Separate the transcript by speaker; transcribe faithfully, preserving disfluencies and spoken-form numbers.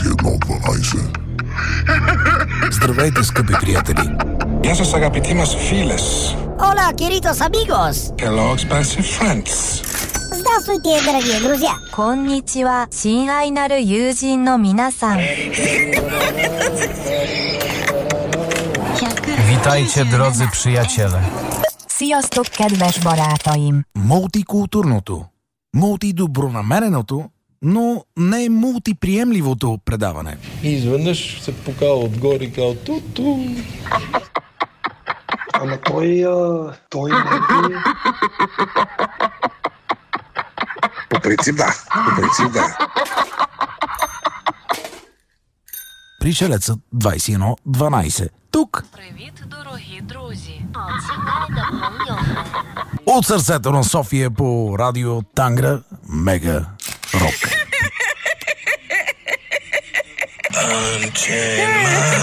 Speaker 1: едно дванайсет.
Speaker 2: Здравейте, скъпи приятели!
Speaker 3: Γεια σας αγαπητοί μας φίλες.
Speaker 4: Hola, queridos amigos.
Speaker 3: Hello, expensive friends.
Speaker 4: Здравствуйте, дорогие друзья.
Speaker 5: こんにちは、親愛なる友人の皆さん。
Speaker 6: Witajcie, drodzy przyjaciele.
Speaker 5: Sziasztok, kedves barátaim!
Speaker 2: Мултикултурното, мултидобронамереното, но не мултиприемливото предаване.
Speaker 7: И изведнъж се покава отгоре и казва ту-ту.
Speaker 8: Ама той, а, той не е...
Speaker 1: По принцип да, по принцип да.
Speaker 2: Пришелецът двайсет и едно дванайсет. Тук.
Speaker 9: Привіт, дорогі друзі.
Speaker 2: От сърцето на София по радио Тангра Мега Рок.
Speaker 3: Unchain my